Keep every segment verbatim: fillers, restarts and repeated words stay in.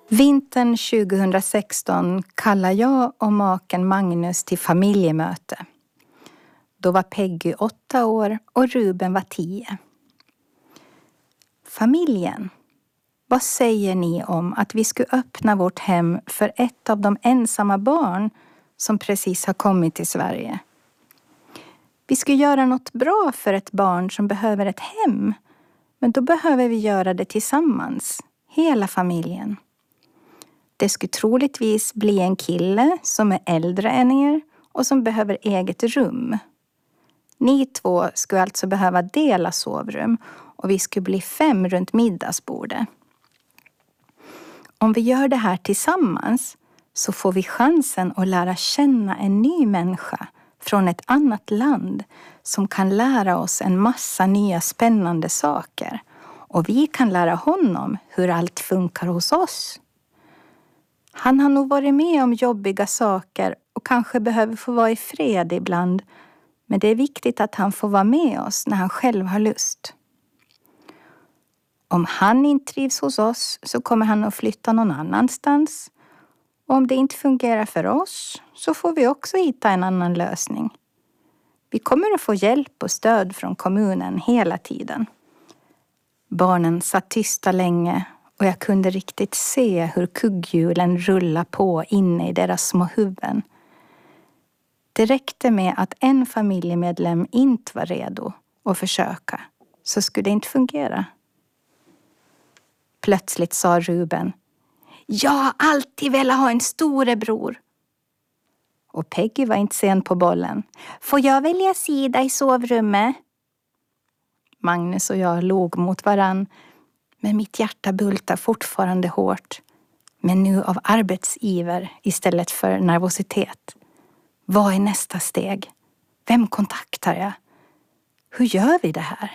Vintern tjugohundrasexton kallar jag och maken Magnus till familjemöte. Då var Peggy åtta år och Ruben var tio. Familjen, vad säger ni om att vi skulle öppna vårt hem för ett av de ensamma barn som precis har kommit till Sverige? Vi skulle göra något bra för ett barn som behöver ett hem, men då behöver vi göra det tillsammans, hela familjen. Det skulle troligtvis bli en kille som är äldre än er och som behöver eget rum. Ni två skulle alltså behöva dela sovrum och vi skulle bli fem runt middagsbordet. Om vi gör det här tillsammans så får vi chansen att lära känna en ny människa från ett annat land som kan lära oss en massa nya spännande saker. Och vi kan lära honom hur allt funkar hos oss. Han har nog varit med om jobbiga saker och kanske behöver få vara i fred ibland. Men det är viktigt att han får vara med oss när han själv har lust. Om han inte trivs hos oss så kommer han att flytta någon annanstans. Och om det inte fungerar för oss så får vi också hitta en annan lösning. Vi kommer att få hjälp och stöd från kommunen hela tiden. Barnen satt tysta länge och jag kunde riktigt se hur kugghjulen rullade på inne i deras små huvuden. Det räckte med att en familjemedlem inte var redo att försöka, så skulle det inte fungera. Plötsligt sa Ruben: "Jag har alltid velat ha en storebror." Och Peggy var inte sen på bollen. "Får jag välja sida i sovrummet?" Magnus och jag log mot varann, men mitt hjärta bultar fortfarande hårt. Men nu av arbetsiver istället för nervositet. Vad är nästa steg? Vem kontaktar jag? Hur gör vi det här?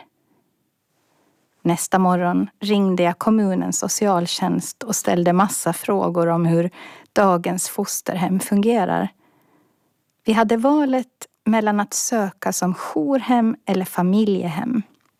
Nästa morgon ringde jag kommunens socialtjänst och ställde massa frågor om hur dagens fosterhem fungerar. Vi hade valet mellan att söka som jourhem eller familjehem.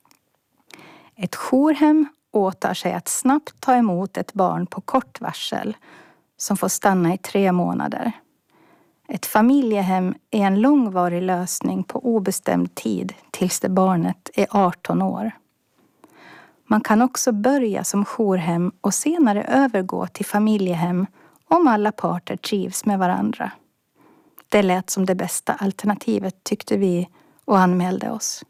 Ett jourhem åtar sig att snabbt ta emot ett barn på kort varsel som får stanna i tre månader. Ett familjehem är en långvarig lösning på obestämd tid tills det barnet är arton år. Man kan också börja som jourhem och senare övergå till familjehem om alla parter trivs med varandra. Det lät som det bästa alternativet tyckte vi och anmälde oss.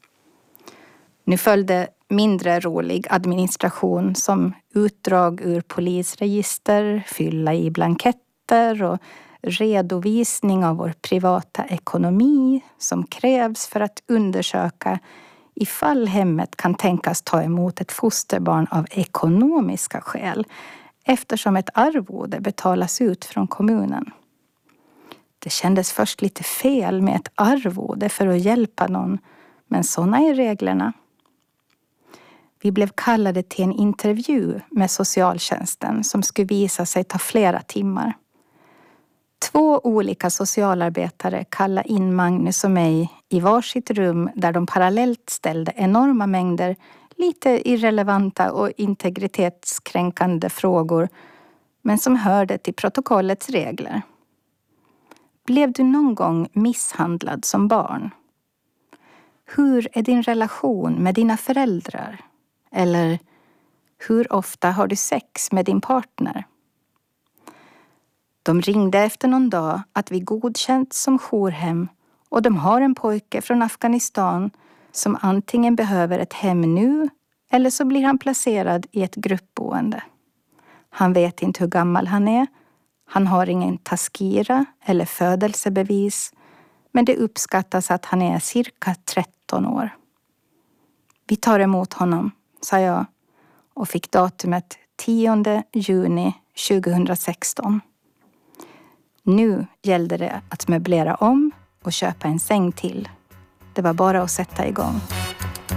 Nu följde mindre rolig administration som utdrag ur polisregister, fylla i blanketter och redovisning av vår privata ekonomi som krävs för att undersöka ifall hemmet kan tänkas ta emot ett fosterbarn av ekonomiska skäl eftersom ett arvode betalas ut från kommunen. Det kändes först lite fel med ett arvode för att hjälpa någon, men sådana är reglerna. Vi blev kallade till en intervju med socialtjänsten som skulle visa sig ta flera timmar. Två olika socialarbetare kallade in Magnus och mig i varsitt rum där de parallellt ställde enorma mängder lite irrelevanta och integritetskränkande frågor, men som hörde till protokollets regler. Blev du någon gång misshandlad som barn? Hur är din relation med dina föräldrar? Eller hur ofta har du sex med din partner? De ringde efter någon dag att vi godkänts som jourhem och de har en pojke från Afghanistan som antingen behöver ett hem nu eller så blir han placerad i ett gruppboende. Han vet inte hur gammal han är. Han har ingen taskira eller födelsebevis, men det uppskattas att han är cirka tretton år. Vi tar emot honom, sa jag och fick datumet tionde juni tjugohundrasexton. Nu gällde det att möblera om och köpa en säng till. Det var bara att sätta igång.